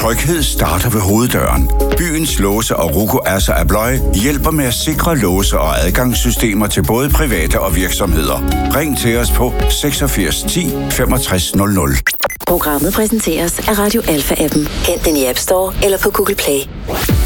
Tryghed starter ved hoveddøren. Byens Låse og Ruko Asser Abloy hjælper med at sikre låse- og adgangssystemer til både private og virksomheder. Ring til os på 86 10 65 00. Programmet præsenteres af Radio Alpha-appen. Hent den i App Store eller på Google Play.